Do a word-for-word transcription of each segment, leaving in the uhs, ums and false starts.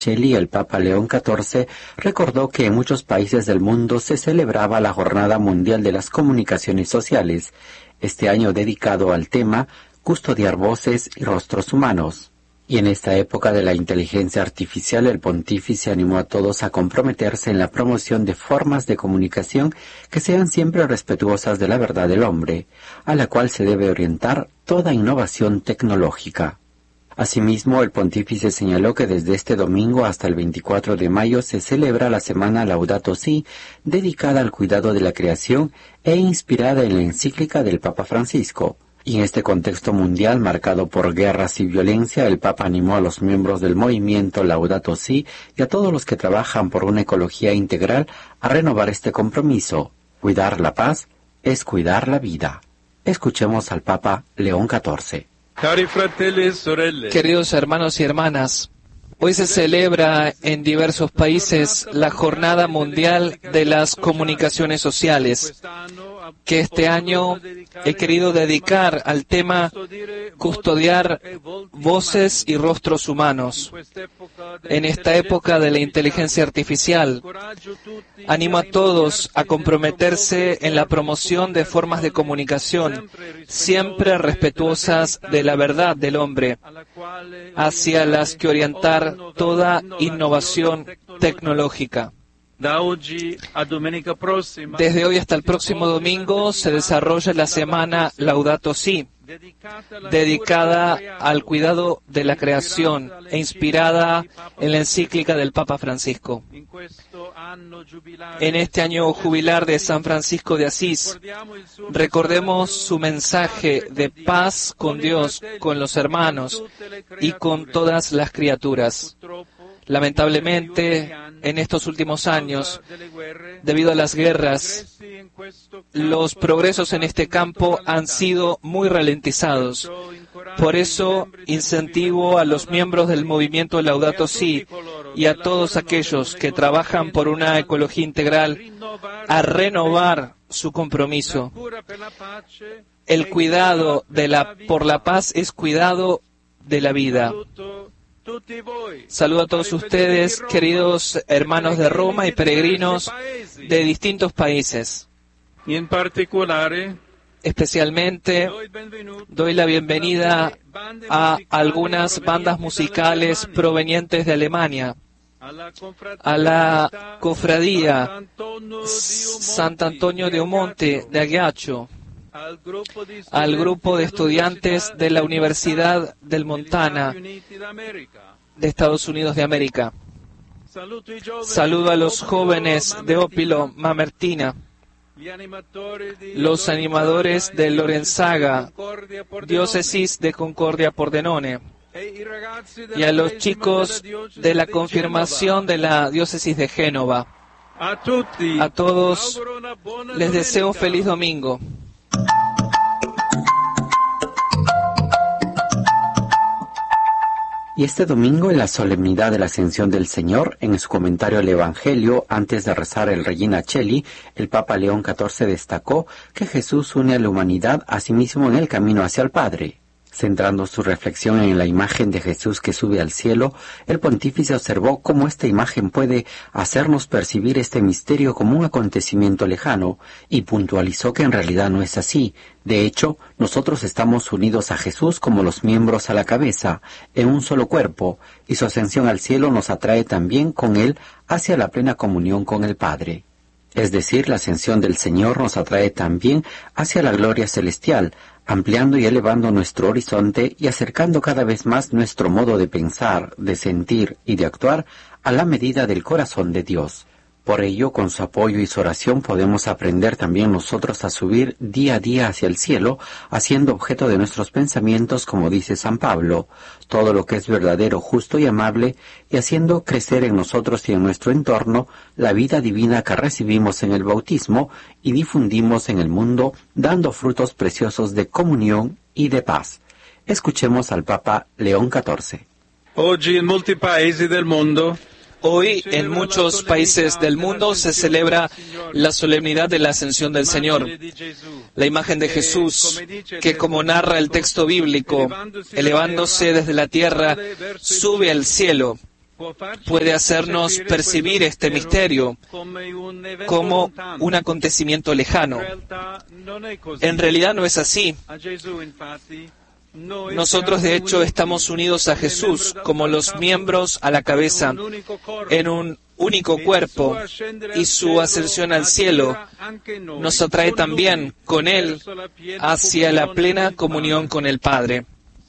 Cheli, el Papa León catorce, recordó que en muchos países del mundo se celebraba la Jornada Mundial de las Comunicaciones Sociales, este año dedicado al tema Custodiar voces y rostros humanos. Y en esta época de la inteligencia artificial, el pontífice animó a todos a comprometerse en la promoción de formas de comunicación que sean siempre respetuosas de la verdad del hombre, a la cual se debe orientar toda innovación tecnológica. Asimismo, el pontífice señaló que desde este domingo hasta el veinticuatro de mayo se celebra la semana Laudato Si, dedicada al cuidado de la creación e inspirada en la encíclica del Papa Francisco. Y en este contexto mundial marcado por guerras y violencia, el Papa animó a los miembros del movimiento Laudato Si y a todos los que trabajan por una ecología integral a renovar este compromiso. Cuidar la paz es cuidar la vida. Escuchemos al Papa León catorce. Queridos hermanos y hermanas, hoy se celebra en diversos países la Jornada Mundial de las Comunicaciones Sociales, que este año he querido dedicar al tema custodiar voces y rostros humanos. En esta época de la inteligencia artificial, animo a todos a comprometerse en la promoción de formas de comunicación siempre respetuosas de la verdad del hombre, hacia las que orientar toda innovación tecnológica. Desde hoy hasta el próximo domingo se desarrolla la semana Laudato Si, dedicada al cuidado de la creación e inspirada en la encíclica del Papa Francisco. En este año jubilar de San Francisco de Asís, recordemos su mensaje de paz con Dios, con los hermanos y con todas las criaturas. Lamentablemente, en estos últimos años, debido a las guerras, los progresos en este campo han sido muy ralentizados. Por eso, incentivo a los miembros del movimiento Laudato Si y a todos aquellos que trabajan por una ecología integral a renovar su compromiso. El cuidado de la, por la paz es cuidado de la vida. Saludo a todos ustedes, queridos hermanos de Roma y peregrinos de distintos países. Especialmente doy la bienvenida a algunas bandas musicales provenientes de Alemania, a la cofradía Sant'Antonio de Omonte de Aghiaccio, al grupo de estudiantes de la Universidad del Montana de Estados Unidos de América. Saludo a los jóvenes de Opilo Mamertina, los animadores de Lorenzaga, diócesis de Concordia Pordenone, y a los chicos de la confirmación de la diócesis de Génova. A todos les deseo feliz domingo. Y este domingo, en la solemnidad de la Ascensión del Señor, en su comentario al Evangelio, antes de rezar el Regina Cheli, el Papa León catorce destacó que Jesús une a la humanidad a sí mismo en el camino hacia el Padre. Centrando su reflexión en la imagen de Jesús que sube al cielo, el pontífice observó cómo esta imagen puede hacernos percibir este misterio como un acontecimiento lejano, y puntualizó que en realidad no es así. De hecho, nosotros estamos unidos a Jesús como los miembros a la cabeza, en un solo cuerpo, y su ascensión al cielo nos atrae también con Él hacia la plena comunión con el Padre. Es decir, la ascensión del Señor nos atrae también hacia la gloria celestial, ampliando y elevando nuestro horizonte y acercando cada vez más nuestro modo de pensar, de sentir y de actuar a la medida del corazón de Dios. Por ello, con su apoyo y su oración podemos aprender también nosotros a subir día a día hacia el cielo, haciendo objeto de nuestros pensamientos, como dice San Pablo, todo lo que es verdadero, justo y amable, y haciendo crecer en nosotros y en nuestro entorno la vida divina que recibimos en el bautismo y difundimos en el mundo, dando frutos preciosos de comunión y de paz. Escuchemos al Papa León catorce. Oggi in molti paesi del mundo Hoy, en muchos países del mundo, se celebra la solemnidad de la Ascensión del Señor, la imagen de Jesús, que, como narra el texto bíblico, elevándose desde la tierra, sube al cielo. puede hacernos percibir este misterio como un acontecimiento lejano. En realidad no es así. Nosotros, de hecho, estamos unidos a Jesús como los miembros a la cabeza en un único cuerpo, y su ascensión al cielo nos atrae también con Él hacia la plena comunión con el Padre.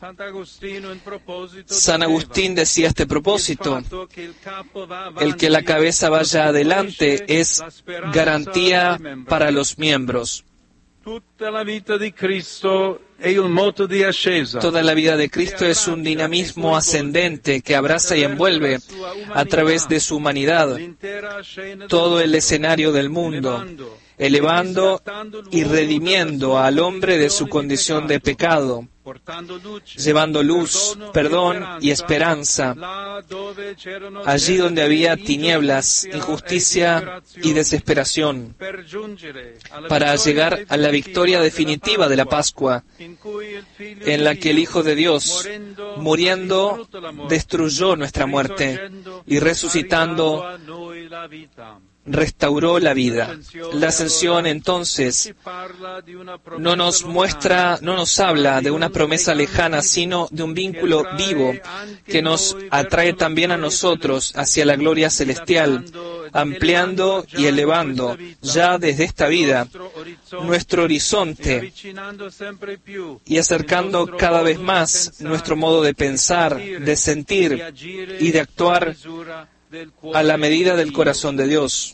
San Agustín decía a este propósito: el que la cabeza vaya adelante es garantía para los miembros. Toda la vida de Cristo Toda la vida de Cristo es un dinamismo ascendente que abraza y envuelve a través de su humanidad todo el escenario del mundo, elevando y redimiendo al hombre de su condición de pecado, llevando luz, perdón y esperanza allí donde había tinieblas, injusticia y desesperación, para llegar a la victoria definitiva de la Pascua, en la que el Hijo de Dios, muriendo, destruyó nuestra muerte y resucitando, restauró la vida. La ascensión, entonces, no nos muestra, no nos habla de una promesa lejana, sino de un vínculo vivo que nos atrae también a nosotros hacia la gloria celestial, ampliando y elevando ya desde esta vida nuestro horizonte y acercando cada vez más nuestro modo de pensar, de sentir y de actuar a la medida del corazón de Dios.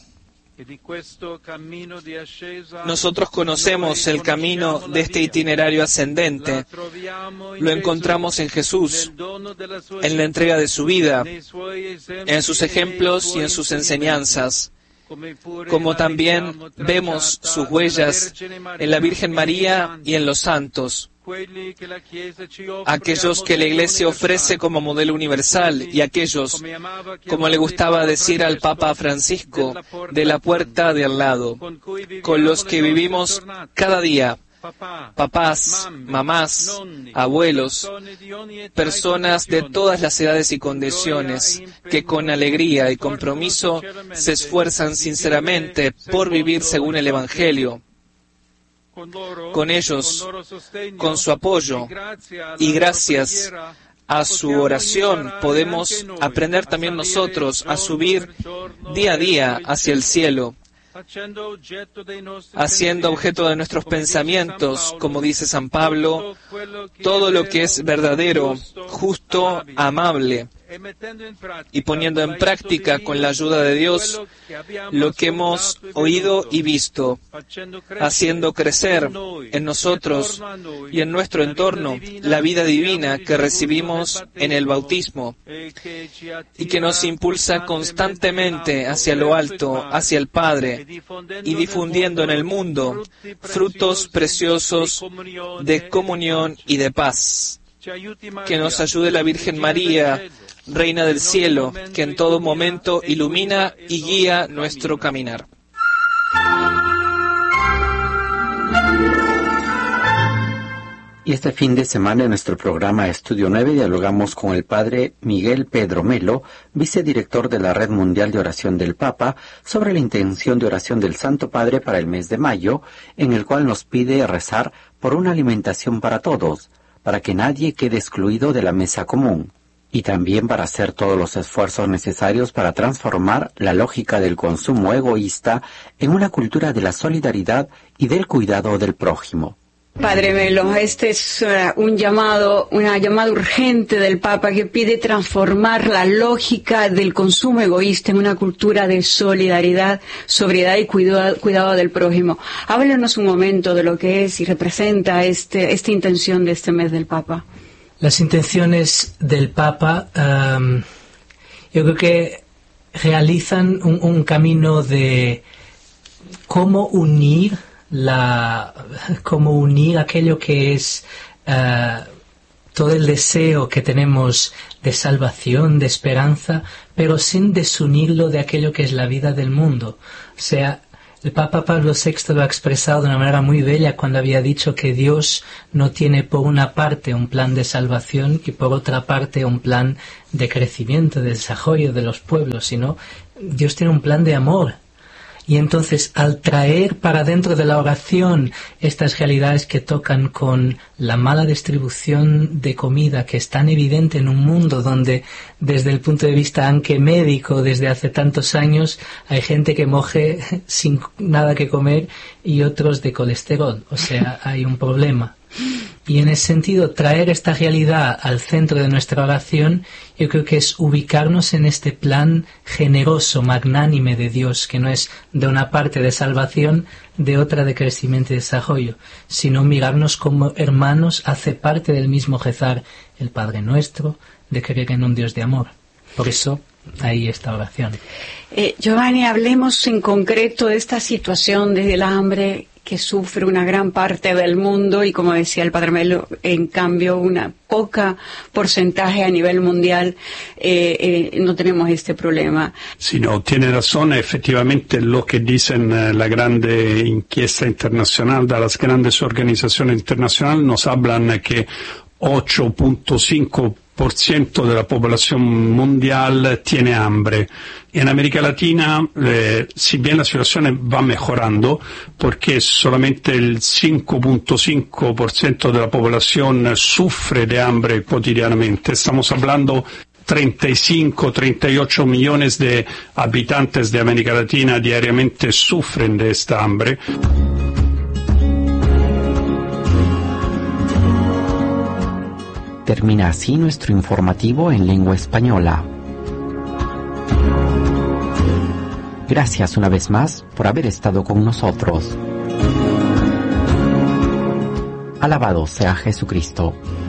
Nosotros conocemos el camino de este itinerario ascendente. Lo encontramos en Jesús, en la entrega de su vida, en sus ejemplos y en sus enseñanzas, como también vemos sus huellas en la Virgen María y en los santos, aquellos que la Iglesia ofrece como modelo universal y aquellos, como le gustaba decir al Papa Francisco, de la puerta de al lado, con los que vivimos cada día, papás, mamás, abuelos, personas de todas las edades y condiciones, que con alegría y compromiso se esfuerzan sinceramente por vivir según el Evangelio. Con ellos, con su apoyo y gracias a su oración, podemos aprender también nosotros a subir día a día hacia el cielo, haciendo objeto de nuestros pensamientos, como dice San Pablo, todo lo que es verdadero, justo, amable, y poniendo en práctica con la ayuda de Dios lo que hemos oído y visto, haciendo crecer en nosotros y en nuestro entorno la vida divina que recibimos en el bautismo y que nos impulsa constantemente hacia lo alto, hacia el Padre, y difundiendo en el mundo frutos preciosos de comunión y de paz. Que nos ayude la Virgen María, Reina del Cielo, que en todo momento ilumina y guía nuestro caminar. Y este fin de semana en nuestro programa Estudio nueve dialogamos con el Padre Miguel Pedro Melo, vicedirector de la Red Mundial de Oración del Papa, sobre la intención de oración del Santo Padre para el mes de mayo, en el cual nos pide rezar por una alimentación para todos, para que nadie quede excluido de la mesa común, y también para hacer todos los esfuerzos necesarios para transformar la lógica del consumo egoísta en una cultura de la solidaridad y del cuidado del prójimo. Padre Melo, este es uh, un llamado, una llamada urgente del Papa que pide transformar la lógica del consumo egoísta en una cultura de solidaridad, sobriedad y cuidado, cuidado del prójimo. Háblenos un momento de lo que es y representa este, esta intención de este mes del Papa. Las intenciones del Papa, um, yo creo que realizan un, un camino de cómo unir la cómo unir aquello que es uh, todo el deseo que tenemos de salvación, de esperanza, pero sin desunirlo de aquello que es la vida del mundo. O sea, El Papa Pablo sexto lo ha expresado de una manera muy bella cuando había dicho que Dios no tiene por una parte un plan de salvación y por otra parte un plan de crecimiento, de desarrollo de los pueblos, sino Dios tiene un plan de amor. Y entonces, al traer para dentro de la oración estas realidades que tocan con la mala distribución de comida, que es tan evidente en un mundo donde, desde el punto de vista aunque médico, desde hace tantos años, hay gente que moje sin nada que comer y otros de colesterol. O sea, hay un problema. Y en ese sentido, traer esta realidad al centro de nuestra oración, yo creo que es ubicarnos en este plan generoso, magnánime de Dios, que no es de una parte de salvación, de otra de crecimiento y desarrollo, sino mirarnos como hermanos, hace parte del mismo rezar el Padre Nuestro, de creer en un Dios de amor. Por eso, ahí está oración. Eh, Giovanni, hablemos en concreto de esta situación del hambre que sufre una gran parte del mundo y, como decía el Padre Melo, en cambio una poca porcentaje a nivel mundial eh, eh, no tenemos este problema. Sí, no, tiene razón, efectivamente lo que dicen eh, la grande inchiesta internacional, de las grandes organizaciones internacionales, nos hablan que ocho punto cinco por ciento de la población mundial tiene hambre. En América Latina, eh, si bien la situación va mejorando, porque solamente el cinco punto cinco por ciento de la población sufre de hambre cotidianamente. Estamos hablando treinta y cinco, treinta y ocho millones de habitantes de América Latina diariamente sufren de esta hambre. Termina así nuestro informativo en lengua española. Gracias una vez más por haber estado con nosotros. Alabado sea Jesucristo.